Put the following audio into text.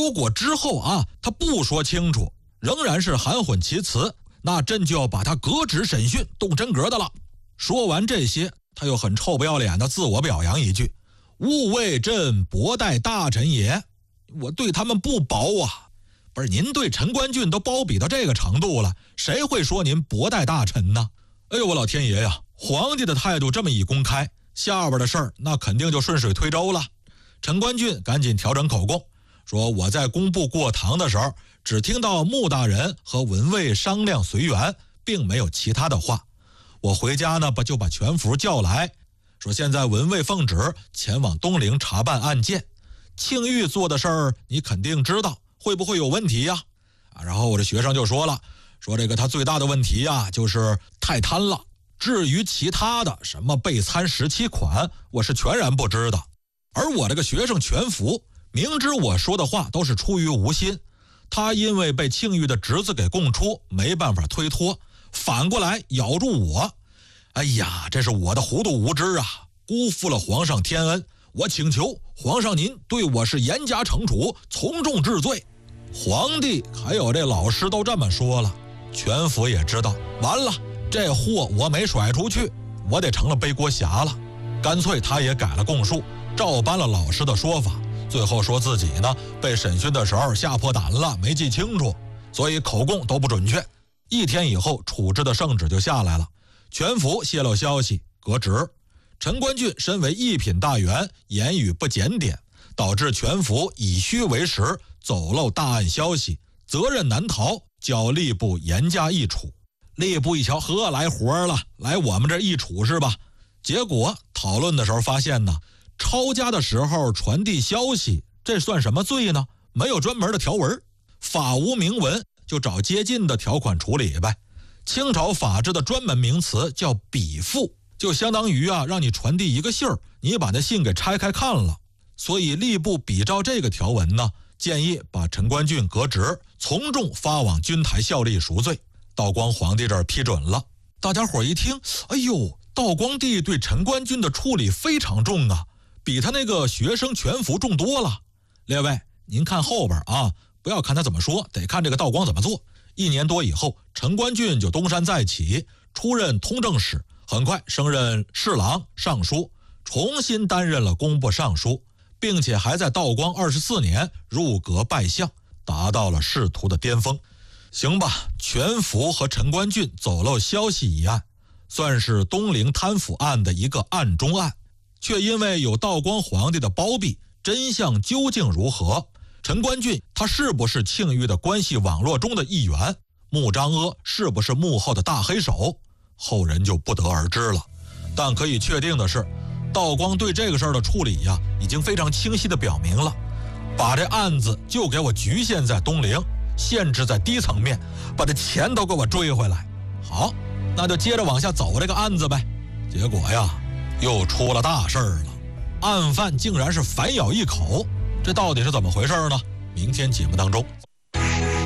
如果之后啊他不说清楚，仍然是含混其辞，那朕就要把他革职审讯，动真格的了。说完这些，他又很臭不要脸的自我表扬一句：勿谓朕薄待大臣也。我对他们不薄啊。不是，您对陈官俊都包庇到这个程度了，谁会说您薄待大臣呢？哎呦我老天爷呀，皇帝的态度这么一公开，下边的事儿那肯定就顺水推舟了。陈官俊赶紧调整口供，说我在工部过堂的时候，只听到穆大人和文卫商量随缘，并没有其他的话。我回家呢就把全福叫来，说现在文卫奉旨前往东陵查办案件，庆玉做的事儿你肯定知道，会不会有问题呀？然后我这学生就说了，说这个他最大的问题呀就是太贪了，至于其他的什么备餐17款，我是全然不知道。而我这个学生全福明知我说的话都是出于无心，他因为被庆玉的侄子给供出，没办法推脱，反过来咬住我。哎呀，这是我的糊涂无知啊，辜负了皇上天恩，我请求皇上您对我是严加惩处，从重治罪。皇帝还有这老师都这么说了，全福也知道完了，这货我没甩出去，我得成了背锅侠了。干脆他也改了供述，照搬了老师的说法，最后说自己呢被审讯的时候吓破胆了，没记清楚，所以口供都不准确。1天以后处置的圣旨就下来了，全福泄露消息革职。陈官俊身为一品大员，言语不检点，导致全福以虚为实，走漏大案消息，责任难逃，较吏部严加议处。吏部一瞧，呵，来活了，来我们这议处是吧？结果讨论的时候发现呢，抄家的时候传递消息，这算什么罪呢？没有专门的条文，法无明文，就找接近的条款处理呗。清朝法制的专门名词叫笔附，就相当于让你传递一个信儿，你把那信给拆开看了。所以吏部比照这个条文呢，建议把陈官俊革职，从重发往军台效力赎罪。道光皇帝这儿批准了，大家伙一听，哎呦，道光帝对陈官俊的处理非常重啊，比他那个学生全福重多了。列位，您看后边啊，不要看他怎么说，得看这个道光怎么做。1年多以后，陈官俊就东山再起，出任通政使，很快升任侍郎、尚书，重新担任了工部尚书，并且还在道光24年入阁拜相，达到了仕途的巅峰。行吧，全福和陈官俊走漏消息一案，算是东陵贪腐案的一个案中案，却因为有道光皇帝的包庇，真相究竟如何？陈官俊他是不是庆玉的关系网络中的一员？穆彰阿是不是幕后的大黑手？后人就不得而知了。但可以确定的是，道光对这个事儿的处理已经非常清晰地表明了，把这案子就给我局限在东陵，限制在低层面，把这钱都给我追回来。好，那就接着往下走这个案子呗。结果又出了大事儿了，案犯竟然是反咬一口，这到底是怎么回事呢？明天节目当中